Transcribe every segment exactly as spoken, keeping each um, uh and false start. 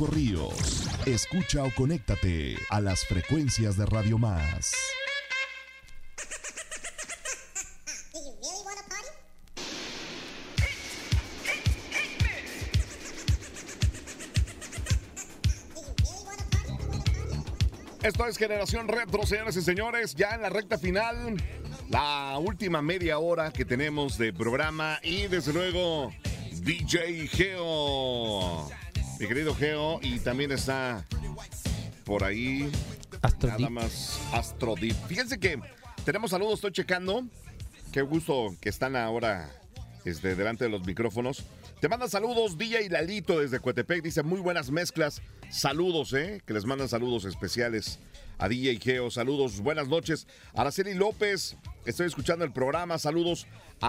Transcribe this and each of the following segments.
Francisco Ríos. Escucha o conéctate a las frecuencias de Radio Más. Esto es Generación Retro, señoras y señores, ya en la recta final, la última media hora que tenemos de programa y desde luego D J Geo, mi querido Geo, y también está por ahí Astro nada Deep. más Astro Deep. Fíjense que tenemos saludos, estoy checando, qué gusto que están ahora este, delante de los micrófonos. Te manda saludos D J Lalito desde Coatepec, dice muy buenas mezclas, saludos, eh, que les mandan saludos especiales a D J Geo, saludos, buenas noches. Araceli López, estoy escuchando el programa, saludos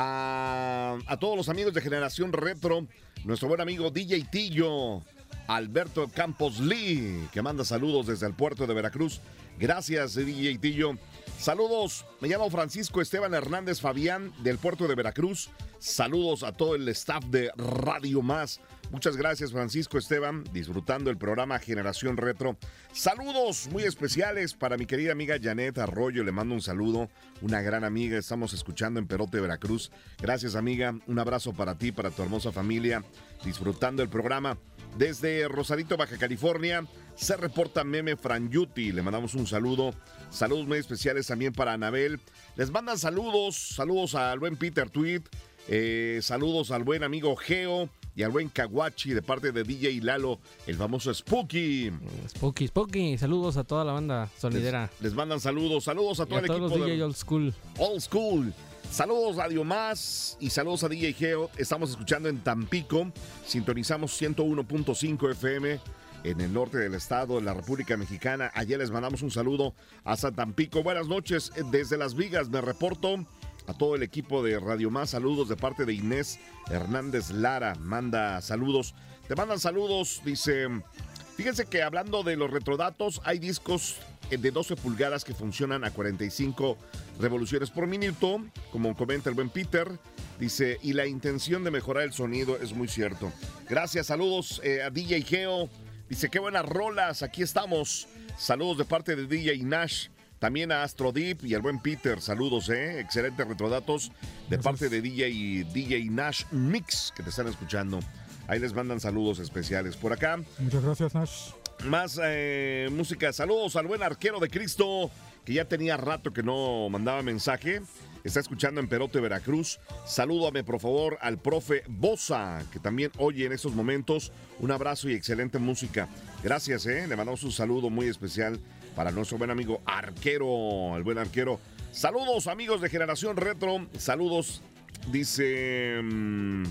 a, a todos los amigos de Generación Retro, nuestro buen amigo D J Tillo, Alberto Campos Lee, que manda saludos desde el puerto de Veracruz, gracias D J Tillo. Saludos, me llamo Francisco Esteban Hernández Fabián del puerto de Veracruz. Saludos a todo el staff de Radio Más. Muchas gracias, Francisco Esteban, disfrutando el programa Generación Retro. Saludos muy especiales para mi querida amiga Janet Arroyo, le mando un saludo, una gran amiga, estamos escuchando en Perote, Veracruz. Gracias, amiga, un abrazo para ti, para tu hermosa familia, disfrutando el programa. Desde Rosarito, Baja California, se reporta Meme Franyuti, le mandamos un saludo. Saludos muy especiales también para Anabel. Les mandan saludos, saludos al buen Peter Tweet, eh, saludos al buen amigo Geo y al buen Kawachi de parte de D J Lalo, el famoso Spooky. Spooky, Spooky, saludos a toda la banda sonidera. Les, les mandan saludos, saludos a todo y a el todos equipo los D J de Old School. Old School. Saludos Radio Más y saludos a D J Geo. Estamos escuchando en Tampico, sintonizamos ciento uno punto cinco F M en el norte del estado, en la República Mexicana. Ayer les mandamos un saludo hasta Tampico. Buenas noches desde Las Vigas, me reporto a todo el equipo de Radio Más. Saludos de parte de Inés Hernández Lara, manda saludos. Te mandan saludos, dice, fíjense que hablando de los retrodatos, hay discos de doce pulgadas que funcionan a cuarenta y cinco revoluciones por minuto, como comenta el buen Peter, dice, y la intención de mejorar el sonido es muy cierto. Gracias, saludos eh, a D J Geo, dice, qué buenas rolas, aquí estamos. Saludos de parte de D J Nash, también a Astro Deep y al buen Peter, saludos, eh, excelentes retrodatos de Gracias. parte de D J, D J Nash Mix, que te están escuchando. Ahí les mandan saludos especiales. Por acá, Muchas gracias, Nash. más eh, música. Saludos al buen Arquero de Cristo, que ya tenía rato que no mandaba mensaje. Está escuchando en Perote, Veracruz. Salúdame, por favor, al profe Bosa, que también oye en estos momentos. Un abrazo y excelente música. Gracias, ¿eh? Le mandamos un saludo muy especial para nuestro buen amigo Arquero, el buen Arquero. Saludos, amigos de Generación Retro. Saludos, dice... Mmm,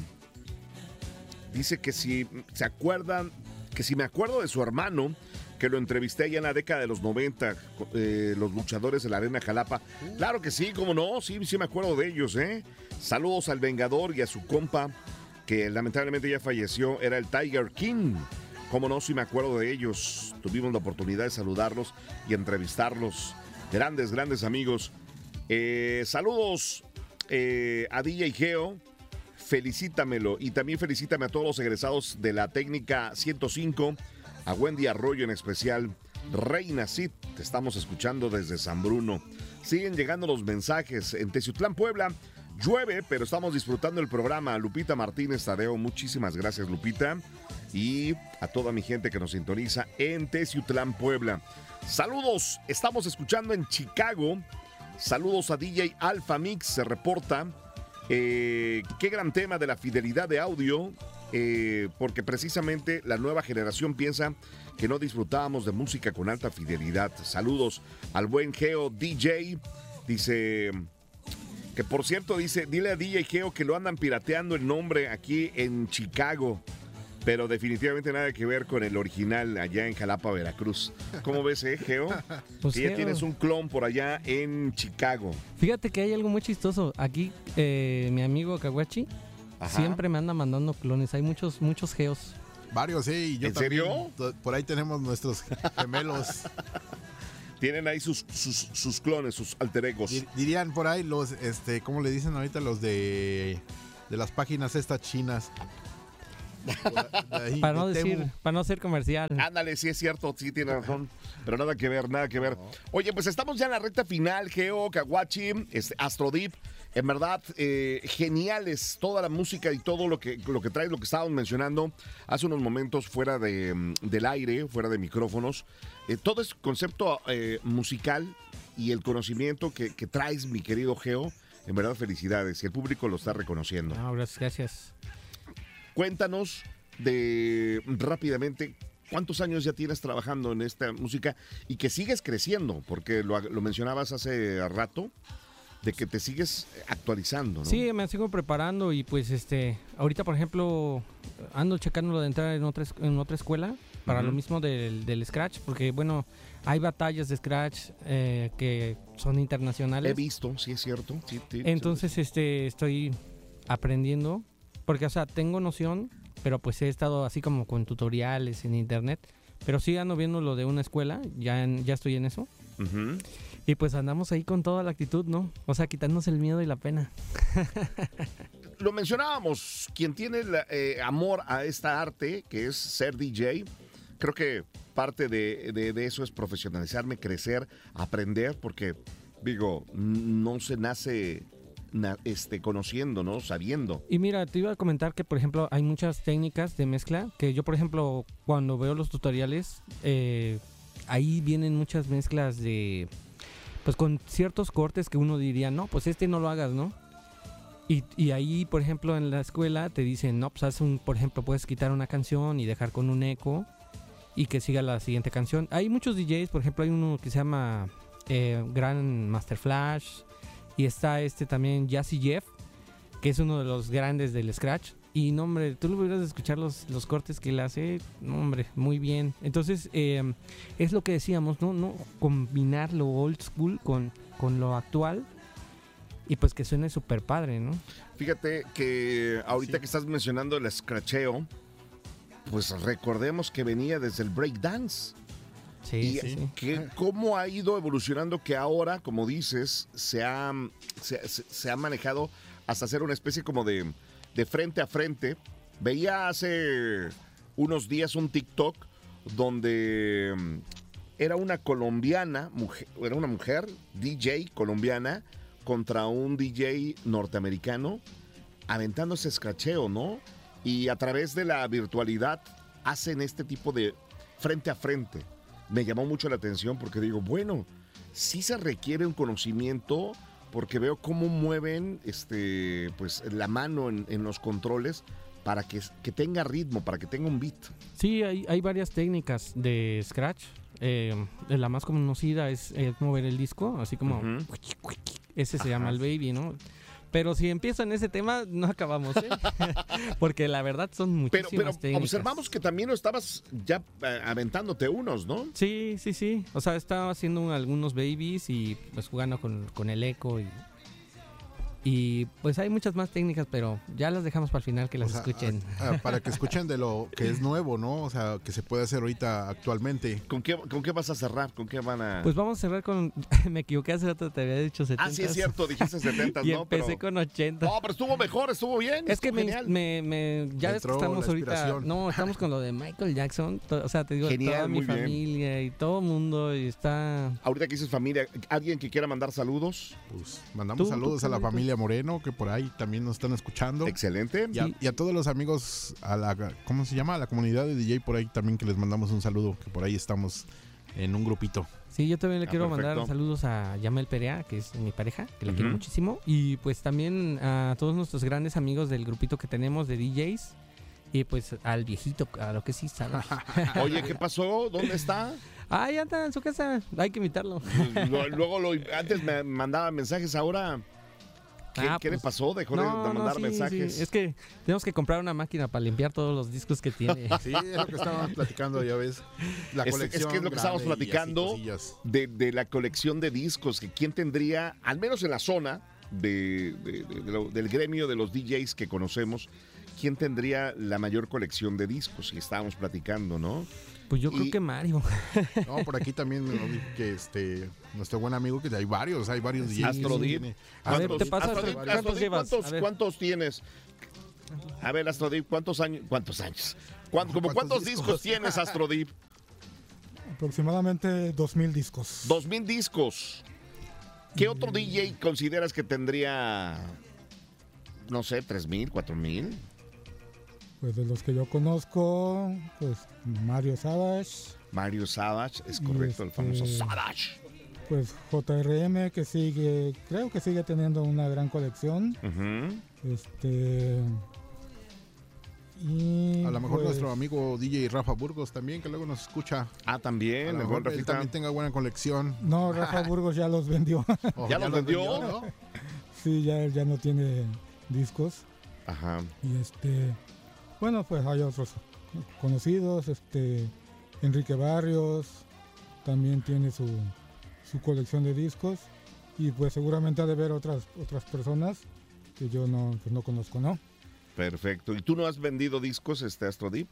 dice que si se acuerdan... que si me acuerdo de su hermano, que lo entrevisté allá en la década de los noventa, eh, los luchadores de la Arena Jalapa. Claro que sí, cómo no, sí, sí me acuerdo de ellos, ¿eh? Saludos al Vengador y a su compa, que lamentablemente ya falleció, era el Tiger King. Cómo no, sí me acuerdo de ellos. Tuvimos la oportunidad de saludarlos y entrevistarlos. Grandes, grandes amigos. Eh, saludos eh, a D J Geo. Felicítamelo y también felicítame a todos los egresados de la técnica ciento cinco, a Wendy Arroyo en especial, Reina Cid, te estamos escuchando desde San Bruno. Siguen llegando los mensajes en Teciutlán, Puebla. Llueve, pero estamos disfrutando el programa. Lupita Martínez Tadeo, muchísimas gracias, Lupita. Y a toda mi gente que nos sintoniza en Teciutlán, Puebla. Saludos, estamos escuchando en Chicago. Saludos a D J Alpha Mix, se reporta. Eh, qué gran tema de la fidelidad de audio, eh, porque precisamente la nueva generación piensa que no disfrutábamos de música con alta fidelidad. Saludos al buen Geo D J, dice que por cierto, dice, dile a D J Geo que lo andan pirateando el nombre aquí en Chicago, pero definitivamente nada que ver con el original allá en Jalapa, Veracruz. ¿Cómo ves, eh, Geo? Pues que ya Geo. tienes un clon por allá en Chicago. Fíjate que hay algo muy chistoso. Aquí, eh, mi amigo Kawachi Ajá. siempre me anda mandando clones. Hay muchos, muchos geos. Varios, sí. Y yo ¿En también. serio? To- Por ahí tenemos nuestros gemelos. Tienen ahí sus, sus, sus clones, sus alter egos. Dir- dirían por ahí los, este, ¿cómo le dicen ahorita los de, de las páginas estas chinas? Ahí Para no de decir, Temu. para no ser comercial. Ándale, sí es cierto, sí tiene razón. Pero nada que ver, nada que ver. Oye, pues estamos ya en la recta final, Geo, Caguachi, este, Astrodip. En verdad, eh, geniales toda la música y todo lo que, lo que traes, lo que estábamos mencionando hace unos momentos fuera de, del aire, fuera de micrófonos. Eh, todo ese concepto eh, musical y el conocimiento que, que traes, mi querido Geo, en verdad felicidades. Y el público lo está reconociendo. No, gracias, gracias. Cuéntanos de rápidamente cuántos años ya tienes trabajando en esta música y que sigues creciendo, porque lo, lo mencionabas hace rato, de que te sigues actualizando, ¿no? Sí, me sigo preparando y pues este, ahorita por ejemplo ando checando lo de entrar en otra, es- en otra escuela para Ujú. lo mismo del, del Scratch, porque bueno, hay batallas de Scratch eh, que son internacionales. He visto, sí es cierto. Sí, sí, Entonces este, estoy aprendiendo, porque o sea, tengo noción, pero pues he estado así como con tutoriales en internet, pero sí ando viendo lo de una escuela, ya, en- ya estoy en eso. sí. Ujú. Y pues andamos ahí con toda la actitud, ¿no? O sea, quitarnos el miedo y la pena. Lo mencionábamos, quien tiene la, eh, amor a esta arte, que es ser D J, creo que parte de, de- de eso es profesionalizarme, crecer, aprender, porque, digo, no se nace na- este, conociendo, ¿no? Sabiendo. Y mira, te iba a comentar que, por ejemplo, hay muchas técnicas de mezcla que yo, por ejemplo, cuando veo los tutoriales, eh, ahí vienen muchas mezclas de, pues con ciertos cortes que uno diría, no, pues este no lo hagas, ¿no? Y, y ahí, por ejemplo, en la escuela te dicen, no, pues haz un, por ejemplo, puedes quitar una canción y dejar con un eco y que siga la siguiente canción. Hay muchos D Js, por ejemplo, hay uno que se llama eh, Grand Master Flash y está este también Jazzy Jeff, que es uno de los grandes del Scratch. Y no, hombre, tú lo hubieras de escuchar los, los cortes que él hace, no, hombre, muy bien. Entonces, eh, es lo que decíamos, ¿no? no Combinar lo old school con, con lo actual y pues que suene súper padre, ¿no? Fíjate que ahorita Sí. que estás mencionando el scratcheo, pues recordemos que venía desde el breakdance. Sí, Y sí, sí. que cómo ha ido evolucionando que ahora, como dices, se ha, se, se- se ha manejado hasta hacer una especie como de, de frente a frente. Veía hace unos días un TikTok donde mm, era una colombiana, mujer, era una mujer, D J colombiana, contra un D J norteamericano, aventándose escracheo, ¿no? Y a través de la virtualidad hacen este tipo de frente a frente. Me llamó mucho la atención porque digo, bueno, sí se requiere un conocimiento porque veo cómo mueven este, pues, la mano en, en los controles para que, que tenga ritmo, para que tenga un beat. Sí, hay, hay varias técnicas de Scratch. Eh, la más conocida es eh, mover el disco, así como... Ujú. Ese se Ajá. llama el baby, ¿no? Pero si empiezo en ese tema, no acabamos, ¿eh? Porque la verdad son Pero, muchísimas pero técnicas. observamos que también lo estabas ya eh, aventándote unos, ¿no? Sí, sí, sí. O sea, estaba haciendo un- algunos babies y pues jugando con, con el eco y... Y pues hay muchas más técnicas, pero ya las dejamos para el final que las O sea, escuchen. a- a- para que escuchen de lo que es nuevo, ¿no? O sea, que se puede hacer ahorita actualmente. ¿Con qué, ¿Con qué vas a cerrar? ¿Con qué van a...? Pues vamos a cerrar con... Me equivoqué hace rato, te había dicho setenta. ah, sí es cierto, dijiste setenta, Y ¿no? empecé Pero... con ochenta. No, pero estuvo mejor, estuvo bien. Es que estuvo me, genial. me, me- ya ves que Entró estamos la ahorita, inspiración. no, estamos con lo de Michael Jackson, to- o sea, te digo, Genial, toda mi muy bien. familia y todo el mundo y está... Ahorita que dices familia, ¿alguien que quiera mandar saludos? Pues mandamos Tú, tú, saludos a la Carlitos. familia Moreno, que por ahí también nos están escuchando. Excelente. Y a, Sí. y a todos los amigos, a la, ¿cómo se llama? A la comunidad de D J por ahí también que les mandamos un saludo, que por ahí estamos en un grupito. Sí, yo también le Ah, quiero perfecto. mandar saludos a Yamel Perea, que es mi pareja, que la quiero Ujú. muchísimo, y pues también a todos nuestros grandes amigos del grupito que tenemos de D Js, y pues al viejito, a lo que sí sabe. Oye, ¿qué pasó? ¿Dónde está? Ay, anda en su casa, hay que invitarlo. Lo- Luego, lo, antes me mandaba mensajes, ahora... ¿Qué, Ah, qué le pues, pasó? ¿Dejó de- de, no, mandar sí, mensajes? sí, es que tenemos que comprar una máquina para limpiar todos los discos que tiene. Sí, es lo que estábamos platicando, ya ves. La Es- es colección que es lo que estábamos grande y así platicando. cosillas. de, de la colección de discos, que quién tendría, al menos en la zona de, de- de- de lo- del gremio de los D Js que conocemos, quién tendría la mayor colección de discos, y estábamos platicando, ¿no? Pues yo Y- creo que Mario. No, por aquí también nos dijo que este, nuestro buen amigo, que hay varios, hay varios D Js. Astrodip. Tiene- A ver, ¿Cuántos- te pasas, Astrodip, ¿cuántos Astrodip, llevas? ¿cuántos, A ver. cuántos tienes? A ver, Astrodip, ¿cuántos años? ¿Cuántos años? ¿Cuánto, como ¿Cuántos ¿Cuántos discos, discos tienes, Astrodip? Aproximadamente dos mil discos. Dos mil discos. ¿Qué otro D J consideras que tendría, no sé, tres mil, cuatro mil? Pues de los que yo conozco, pues Mario Savage, Mario Savage, es correcto, el Este- famoso Savage. pues J R M, que sigue, creo que sigue teniendo una gran colección. Ujú. Este. Y A lo mejor pues, nuestro amigo D J Rafa Burgos también, que luego nos escucha. Ah, A también, lo el mejor buen él Rafita. también tenga buena colección. No, Rafa Burgos ya los vendió. Oh, ¿Ya los vendió? ¿no? Sí, ya, ya no tiene discos. Ajá. Y este. Bueno, pues hay otros conocidos. Este. Enrique Barrios también tiene su, su colección de discos. Y pues seguramente ha de ver otras, otras personas que yo no, pues no conozco, ¿no? Perfecto. ¿Y tú no has vendido discos, este Astrodip?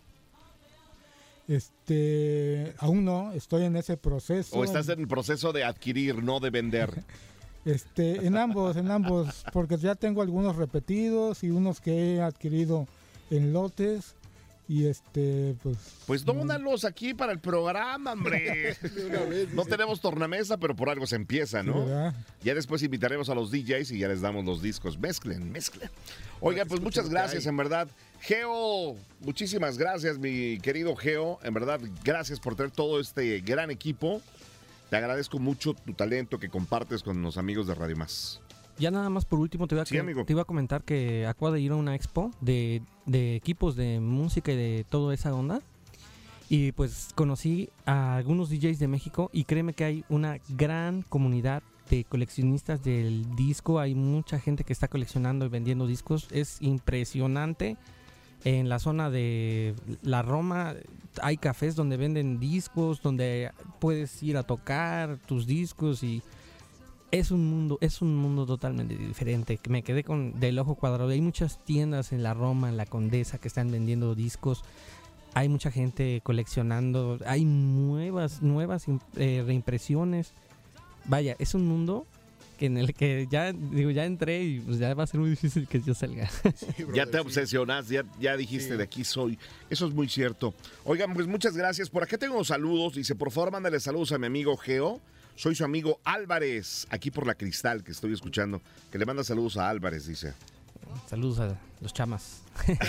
Este, aún no, estoy en ese proceso. ¿O estás en el proceso de adquirir, no de vender? Este, en ambos, en ambos, porque ya tengo algunos repetidos y unos que he adquirido en lotes y este, pues. Pues no- dónalos aquí para el programa, hombre. No tenemos tornamesa, pero por algo se empieza, sí, ¿no? ¿verdad? Ya después invitaremos a los D Js y ya les damos los discos. Mezclen, mezclen. Oigan, pues muchas gracias, en verdad. Geo, muchísimas gracias, mi querido Geo. En verdad, gracias por traer todo este gran equipo. Te agradezco mucho tu talento que compartes con los amigos de Radio Más. Ya nada más por último te iba, a Sí, que- amigo. te iba a comentar que acabo de ir a una expo de, de equipos de música y de toda esa onda. Y pues conocí a algunos D Js de México y créeme que hay una gran comunidad de coleccionistas del disco. Hay mucha gente que está coleccionando y vendiendo discos. Es impresionante. En la zona de la Roma hay cafés donde venden discos, donde puedes ir a tocar tus discos y es un mundo, es un mundo totalmente diferente. Me quedé con del ojo cuadrado. Hay muchas tiendas en la Roma, en la Condesa, que están vendiendo discos. Hay mucha gente coleccionando. Hay nuevas, nuevas eh, reimpresiones. Vaya, es un mundo en el que ya digo ya entré y pues ya va a ser muy difícil que yo salga. Sí, brother, Ya te sí. obsesionas, ya, ya dijiste Sí. de aquí soy. Eso es muy cierto. Oigan, pues muchas gracias. Por acá tengo unos saludos. Dice, por favor, mándale saludos a mi amigo Geo. Soy su amigo Álvarez, aquí por la Cristal, que estoy escuchando. Que le manda saludos a Álvarez, dice. Saludos a los chamas.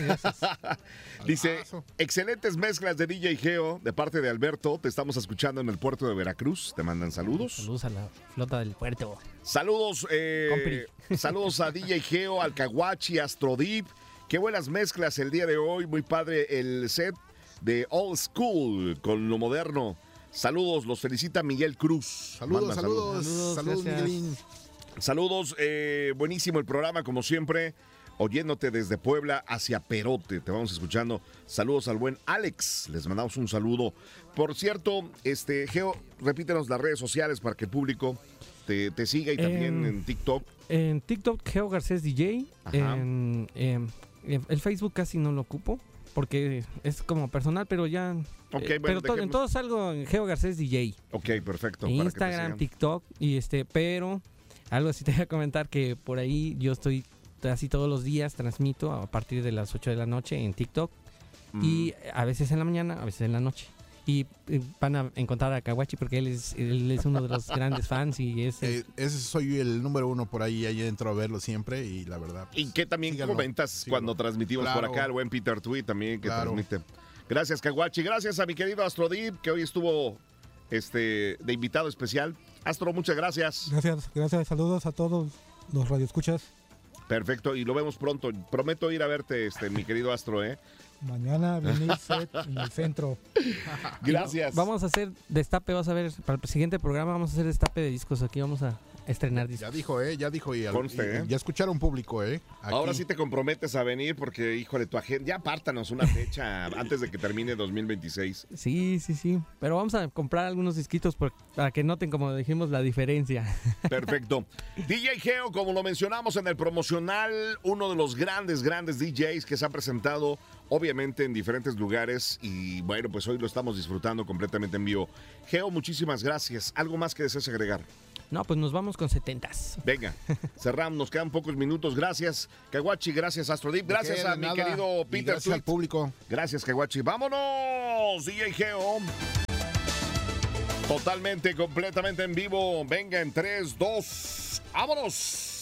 Dice, Abrazo. excelentes mezclas de D J Geo de parte de Alberto. Te estamos escuchando en el puerto de Veracruz. Te mandan saludos. Saludos a la flota del puerto. Saludos, eh, Compri. saludos a D J Geo, al Caguachi, Astrodip. Qué buenas mezclas el día de hoy. Muy padre el set de Old School con lo moderno. Saludos, los felicita Miguel Cruz. Saludos, Manda saludos, Saludos, saludos, gracias. Miguelín. Saludos, eh, buenísimo el programa, como siempre. Oyéndote desde Puebla hacia Perote, te vamos escuchando. Saludos al buen Alex, les mandamos un saludo. Por cierto, este Geo, repítenos las redes sociales para que el público te, te siga y también Em, en TikTok. En TikTok, Geo Garcés D J. Ajá. En, em, em, el Facebook casi no lo ocupo porque es como personal, pero ya. Ok, eh, bueno, pero to- en dejemos- todo salgo en Geo Garcés D J. Ok, perfecto. En para que te Instagram, sigan. TikTok y este, pero algo así te voy a comentar que por ahí yo estoy casi todos los días transmito a partir de las ocho de la noche en TikTok Mm, y a veces en la mañana, a veces en la noche. Y eh, van a encontrar a Kawachi porque él es, él es uno de los grandes fans y es el- Eh, ese soy el número uno por ahí, ahí entro a verlo siempre y la verdad. pues, Y que también síganlo, comentas síganlo. cuando transmitimos Claro. por acá, el buen Peter Tweet también que Claro. transmite. Gracias, Caguachi. Gracias a mi querido Astrodip, que hoy estuvo este, de invitado especial. Astro, muchas gracias. Gracias, gracias, saludos a todos los radioescuchas. Perfecto, y lo vemos pronto. Prometo ir a verte, este, mi querido Astro, ¿eh? Mañana venir set en el centro. Gracias. Vamos a hacer destape, vas a ver, para el siguiente programa vamos a hacer destape de discos. Aquí vamos a estrenar discos. Ya dijo, ¿eh? Ya dijo. Y, al- Conste, y- ¿eh? Ya escucharon público, ¿eh? Aquí. Ahora sí te comprometes a venir porque, híjole, tu agenda. Ya apártanos una fecha antes de que termine dos mil veintiséis. Sí, sí, sí. Pero vamos a comprar algunos disquitos por- para que noten, como dijimos, la diferencia. Perfecto. D J Geo, como lo mencionamos en el promocional, uno de los grandes, grandes D Js que se ha presentado, obviamente, en diferentes lugares. Y bueno, pues hoy lo estamos disfrutando completamente en vivo. Geo, muchísimas gracias. ¿Algo más que desees agregar? No, pues nos vamos con setentas. Venga, cerramos, nos quedan pocos minutos. Gracias, Caguachi, gracias, Astrodip. Gracias qué, a de mi nada. querido Y Peter gracias al Tweet. público. Gracias, Caguachi. ¡Vámonos! D J Geo. Totalmente, completamente en vivo. Venga, en tres, dos, ¡vámonos!